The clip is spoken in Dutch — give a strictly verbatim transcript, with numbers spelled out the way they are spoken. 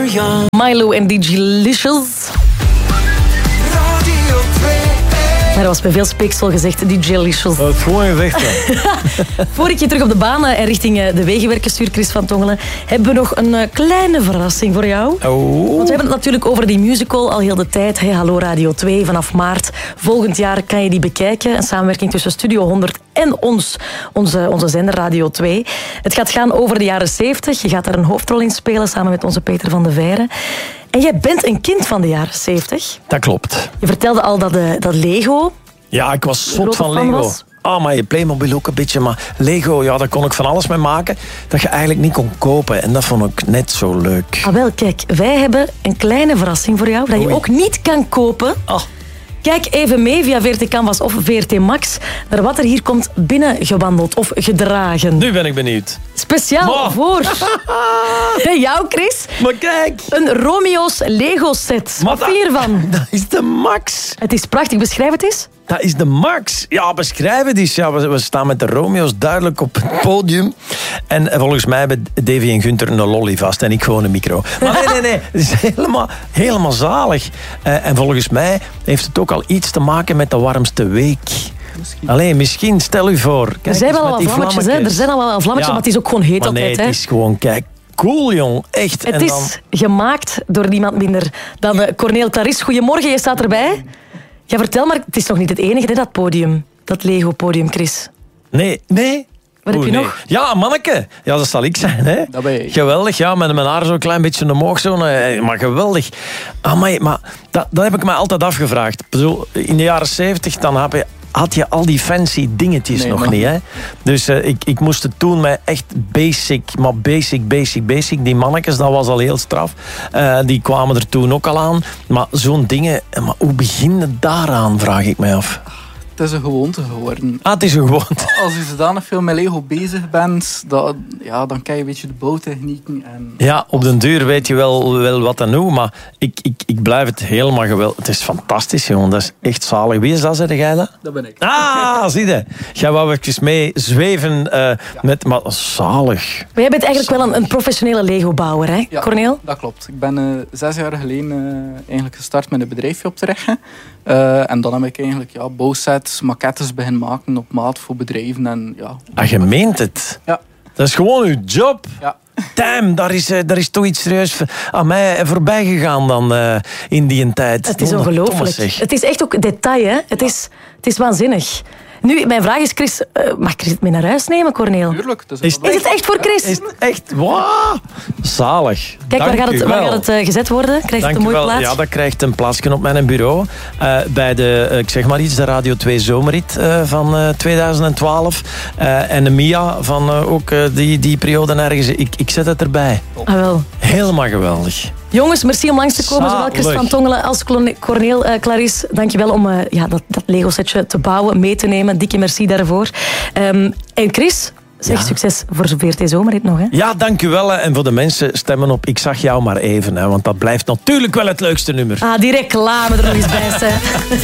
Young. Milo en D J Licious. Radio twee. Maar dat was bij veel speeksel gezegd, D J Licious. Dat is gewoon gezegd. Voor ik je terug op de baan en richting de Wegenwerken stuur, Chris van Tongelen, hebben we nog een kleine verrassing voor jou. Oh. Want we hebben het natuurlijk over die musical al heel de tijd. Hey, Hallo Radio twee, vanaf maart volgend jaar kan je die bekijken. Een samenwerking tussen Studio honderd en ons, onze, onze zender Radio twee. Het gaat gaan over de jaren zeventig. Je gaat daar een hoofdrol in spelen samen met onze Peter van de Veire. En jij bent een kind van de jaren zeventig. Dat klopt. Je vertelde al dat, de, dat Lego... Ja, ik was zot grote van fan Lego. was. Ah, maar je Playmobil ook een beetje. Maar Lego, ja, daar kon ik van alles mee maken dat je eigenlijk niet kon kopen. En dat vond ik net zo leuk. Ah wel, kijk, wij hebben een kleine verrassing voor jou. Dat je Oei. ook niet kan kopen. Ah. Kijk even mee via V R T Canvas of V R T Max naar wat er hier komt binnengewandeld of gedragen. Nu ben ik benieuwd. Speciaal Maar. voor jou, Chris. Maar kijk, Een Romeo's Lego set. Maar Wat vind je ervan? dat is de max. Het is prachtig. Beschrijf het eens. Dat is de max. Ja, beschrijf het eens. Ja, we, we staan met de Romeo's duidelijk op het podium. En volgens mij hebben Davy en Gunther een lolly vast en ik gewoon een micro. Maar nee, nee, nee. Het is helemaal, helemaal zalig. Uh, en volgens mij heeft het ook al iets te maken met de warmste week. Misschien. Alleen, misschien, stel u voor. Kijk Er zijn eens wel met al die wat vlammetjes. Hè? Er zijn al wel vlammetjes, Ja. maar het is ook gewoon heet Maar nee, altijd. het Hè? is gewoon, kijk, cool, jong. Echt. Het en is dan... gemaakt door niemand minder dan uh, Corneel Claris. Goedemorgen, je staat erbij. Ja, vertel maar, het is nog niet het enige, hè, dat podium. Dat Lego-podium, Chris. Nee, nee. Wat heb Oeh, je nee. nog? Ja, manneke. Ja, dat zal ik zijn. Hè? Dat ben je. Geweldig, ja, met mijn haar zo een klein beetje omhoog. Zo, eh, maar geweldig. Amai, maar dat, dat heb ik me altijd afgevraagd. Ik bedoel, in de jaren zeventig dan had je, had je al die fancy dingetjes Nee, nog nog niet. niet. Hè? Dus uh, ik, ik moest het toen met echt basic, maar basic, basic, basic. Die mannetjes, dat was al heel straf. Uh, die kwamen er toen ook al aan. Maar zo'n dingen, maar hoe begin je daaraan, vraag ik mij af. Het is een gewoonte geworden. Ah, het is een gewoonte. Als je zodanig veel met Lego bezig bent, dat, ja, dan kan je een beetje de bouwtechnieken. En Ja, op den duur weet je wel, wel wat dan hoe, maar ik, ik, ik blijf het helemaal geweldig. Het is fantastisch, jongen. Dat is echt zalig. Wie is dat, zeg jij dat? dat ben ik. Ah, zie je. Jij wou even mee zweven uh, met... Maar zalig. Maar jij bent eigenlijk wel een, een professionele Lego-bouwer, hè, Ja, Corneel? dat klopt. Ik ben uh, zes jaar geleden uh, eigenlijk gestart met een bedrijfje op te richten. Uh, en dan heb ik eigenlijk ja, bouwsets, maquettes beginnen maken op maat voor bedrijven. En, ja. Ah, je meent het. Ja. Dat is gewoon uw job. Ja. Damn, daar is, uh, daar is toch iets serieus aan mij voorbij gegaan dan uh, in die tijd. Het is Verdomme, ongelooflijk. zeg. Het is echt ook detail, hè? Het, is, het is waanzinnig. Nu, mijn vraag is, Chris, uh, mag Chris het mee naar huis nemen, Corneel? Tuurlijk. Het Is- is, Is het echt voor Chris? Is het echt... Wow. Zalig. Kijk, waar Dank gaat het, u waar wel. gaat het uh, gezet worden? Krijgt het Dank een u mooie wel. plaats? Ja, dat krijgt een plaatsje op mijn bureau. Uh, bij de, uh, ik zeg maar iets, de Radio twee Zomerrit uh, van uh, tweeduizend twaalf. Uh, en de Mia van uh, ook uh, die, die periode ergens. Ik, ik zet het erbij. Ah, wel. Helemaal geweldig. Jongens, merci om langs te komen. Zowel Chris Zalig. van Tongelen als Corneel uh, Claris. Dankjewel om uh, ja, dat, dat Lego-setje te bouwen, mee te nemen. Dikke merci daarvoor. Um, en Chris, zeg Ja. succes voor V R T Zomerrit nog. Hè? Ja, dank u wel. En voor de mensen, stemmen op Ik zag jou maar even. Hè, want dat blijft natuurlijk wel het leukste nummer. Ah, die reclame er nog eens bij. Hè.